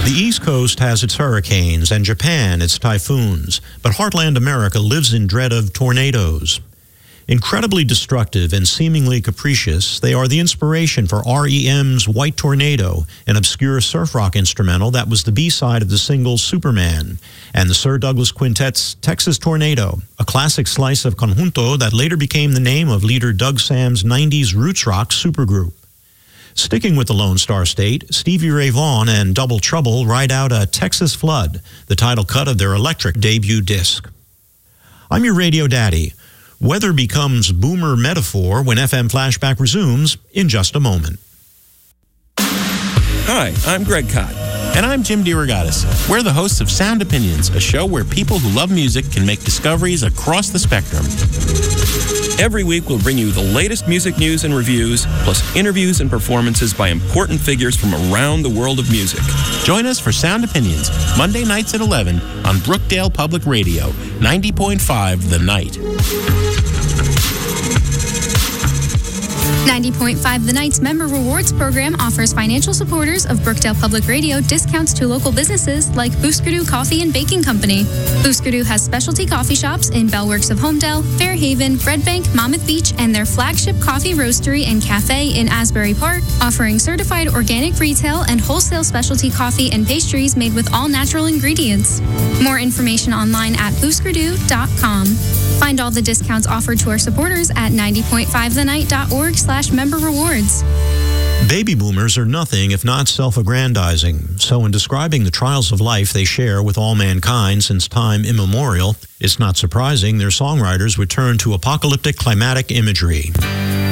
The East Coast has its hurricanes and Japan its typhoons, but Heartland America lives in dread of tornadoes. Incredibly destructive and seemingly capricious, they are the inspiration for REM's White Tornado, an obscure surf rock instrumental that was the B-side of the single Superman, and the Sir Douglas Quintet's Texas Tornado, a classic slice of conjunto that later became the name of leader Doug Sam's 90s roots rock supergroup. Sticking with the Lone Star State, Stevie Ray Vaughan and Double Trouble ride out a Texas Flood, the title cut of their electric debut disc. I'm your radio daddy. Weather becomes boomer metaphor when FM Flashback resumes in just a moment. Hi, I'm Greg Kot. And I'm Jim DeRogatis. We're the hosts of Sound Opinions, a show where people who love music can make discoveries across the spectrum. Every week we'll bring you the latest music news and reviews, plus interviews and performances by important figures from around the world of music. Join us for Sound Opinions, Monday nights at 11 on Brookdale Public Radio, 90.5 The Night. 90.5 The Night's Member Rewards Program offers financial supporters of Brookdale Public Radio discounts to local businesses like Booskerdoo Coffee and Baking Company. Booskerdoo has specialty coffee shops in Bellworks of Homedale, Fairhaven, Red Bank, Monmouth Beach, and their flagship coffee roastery and cafe in Asbury Park, offering certified organic retail and wholesale specialty coffee and pastries made with all natural ingredients. More information online at booskerdoo.com. Find all the discounts offered to our supporters at 90.5thenight.org/member rewards. Baby boomers are nothing if not self-aggrandizing. So in describing the trials of life they share with all mankind since time immemorial, it's not surprising their songwriters would turn to apocalyptic climatic imagery.